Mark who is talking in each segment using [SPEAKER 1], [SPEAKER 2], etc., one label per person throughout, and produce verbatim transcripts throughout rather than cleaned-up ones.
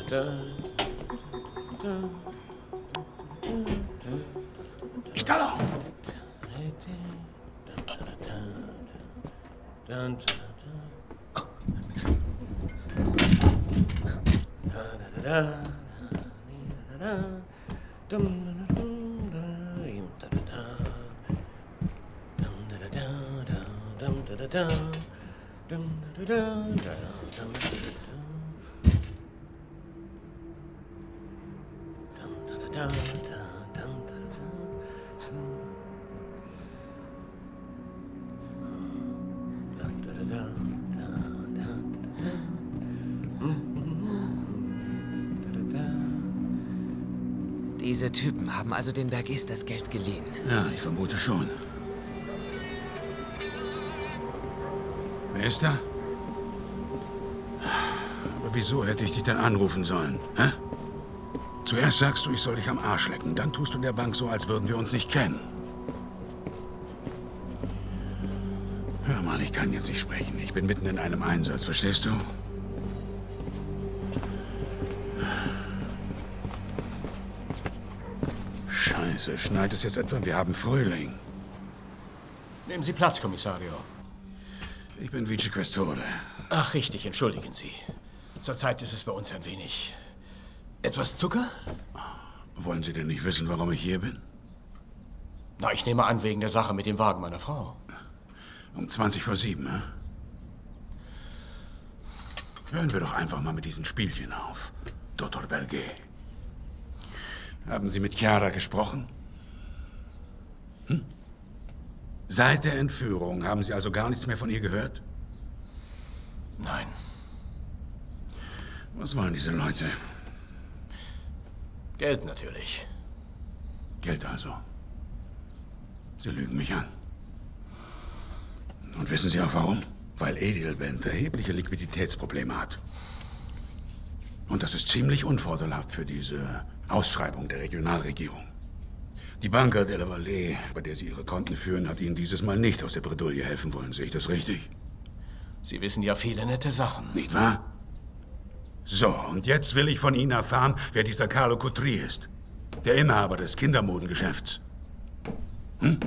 [SPEAKER 1] Italo!
[SPEAKER 2] Diese Typen haben also den Bergis das Geld geliehen.
[SPEAKER 1] Ja, ich vermute schon. Wer ist da? Aber wieso hätte ich dich denn anrufen sollen? Hä? Zuerst sagst du, ich soll dich am Arsch lecken. Dann tust du in der Bank so, als würden wir uns nicht kennen. Hör mal, ich kann jetzt nicht sprechen. Ich bin mitten in einem Einsatz, verstehst du? Scheiße, schneit es jetzt etwa? Wir haben Frühling.
[SPEAKER 3] Nehmen Sie Platz, Kommissario.
[SPEAKER 1] Ich bin Vice Questore.
[SPEAKER 3] Ach, richtig, entschuldigen Sie. Zurzeit ist es bei uns ein wenig... Etwas Zucker?
[SPEAKER 1] Wollen Sie denn nicht wissen, warum ich hier bin?
[SPEAKER 3] Na, ich nehme an, wegen der Sache mit dem Wagen meiner Frau.
[SPEAKER 1] Um zwanzig vor sieben, hä? Hören wir doch einfach mal mit diesen Spielchen auf. Doktor Berger. Haben Sie mit Chiara gesprochen? Hm? Seit der Entführung haben Sie also gar nichts mehr von ihr gehört?
[SPEAKER 3] Nein.
[SPEAKER 1] Was wollen diese Leute?
[SPEAKER 3] Geld natürlich.
[SPEAKER 1] Geld also. Sie lügen mich an. Und wissen Sie auch warum? Weil Edilbent erhebliche Liquiditätsprobleme hat. Und das ist ziemlich unvorteilhaft für diese Ausschreibung der Regionalregierung. Die Banca della Valle, bei der Sie Ihre Konten führen, hat Ihnen dieses Mal nicht aus der Bredouille helfen wollen. Sehe ich das richtig?
[SPEAKER 3] Sie wissen ja viele nette Sachen.
[SPEAKER 1] Nicht wahr? So, und jetzt will ich von Ihnen erfahren, wer dieser Carlo Coutry ist. Der Inhaber des Kindermodengeschäfts. Hm?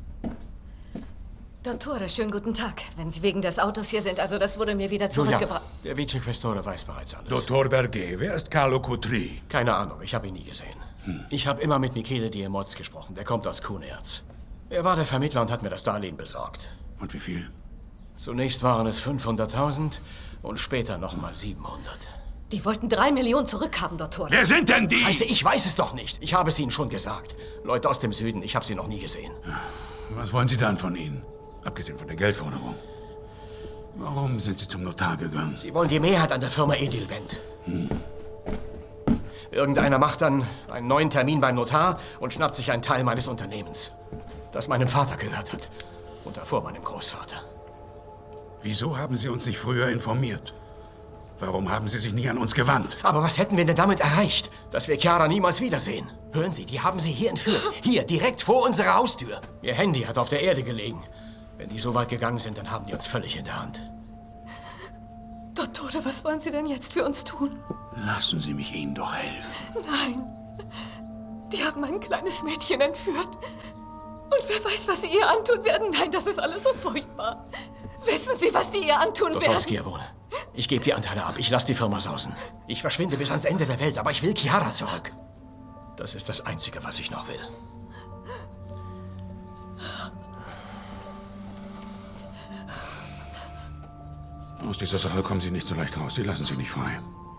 [SPEAKER 4] Dottore, schönen guten Tag. Wenn Sie wegen des Autos hier sind, also das wurde mir wieder zurückgebracht.
[SPEAKER 3] Ja, der Vice Questore weiß bereits alles.
[SPEAKER 1] Doktor Berger, wer ist Carlo Coutry?
[SPEAKER 3] Keine Ahnung, ich habe ihn nie gesehen. Hm. Ich habe immer mit Michele Diemotz gesprochen, der kommt aus Kunerz. Er war der Vermittler und hat mir das Darlehen besorgt.
[SPEAKER 1] Und wie viel?
[SPEAKER 3] Zunächst waren es fünfhunderttausend und später nochmal siebenhundert.
[SPEAKER 4] Die wollten drei Millionen zurückhaben, Dottore.
[SPEAKER 1] Wer sind denn die?
[SPEAKER 3] Scheiße, ich weiß es doch nicht. Ich habe es Ihnen schon gesagt. Leute aus dem Süden, ich habe sie noch nie gesehen.
[SPEAKER 1] Was wollen Sie dann von ihnen? Abgesehen von der Geldforderung. Warum sind Sie zum Notar gegangen?
[SPEAKER 3] Sie wollen die Mehrheit an der Firma Edilbent. Hm. Irgendeiner macht dann einen neuen Termin beim Notar und schnappt sich einen Teil meines Unternehmens, das meinem Vater gehört hat und davor meinem Großvater.
[SPEAKER 1] Wieso haben Sie uns nicht früher informiert? Warum haben Sie sich nie an uns gewandt?
[SPEAKER 3] Aber was hätten wir denn damit erreicht? Dass wir Chiara niemals wiedersehen. Hören Sie, die haben sie hier entführt. Hier, direkt vor unserer Haustür. Ihr Handy hat auf der Erde gelegen. Wenn die so weit gegangen sind, dann haben die uns völlig in der Hand.
[SPEAKER 4] Dottore, was wollen Sie denn jetzt für uns tun?
[SPEAKER 1] Lassen Sie mich Ihnen doch helfen.
[SPEAKER 4] Nein. Die haben ein kleines Mädchen entführt. Und wer weiß, was sie ihr antun werden? Nein, das ist alles so furchtbar. Wissen Sie, was die ihr antun
[SPEAKER 3] Doktor
[SPEAKER 4] werden?
[SPEAKER 3] Schiavone, ich gebe die Anteile ab. Ich lasse die Firma sausen. Ich verschwinde bis ans Ende der Welt, aber ich will Chiara zurück. Das ist das Einzige, was ich noch will.
[SPEAKER 1] Aus dieser Sache kommen Sie nicht so leicht raus. Sie lassen Sie nicht frei.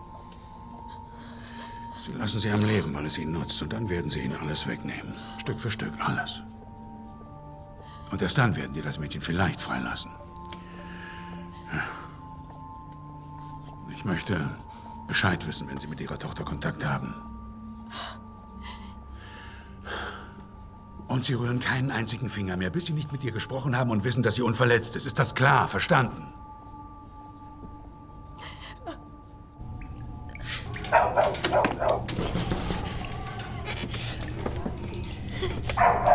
[SPEAKER 1] Sie lassen Sie am Leben, weil es Ihnen nutzt. Und dann werden Sie Ihnen alles wegnehmen. Stück für Stück, alles. Und erst dann werden die das Mädchen vielleicht freilassen. Ich möchte Bescheid wissen, wenn Sie mit Ihrer Tochter Kontakt haben. Und Sie rühren keinen einzigen Finger mehr, bis Sie nicht mit ihr gesprochen haben und wissen, dass sie unverletzt ist. Ist das klar? Verstanden?
[SPEAKER 4] Ah!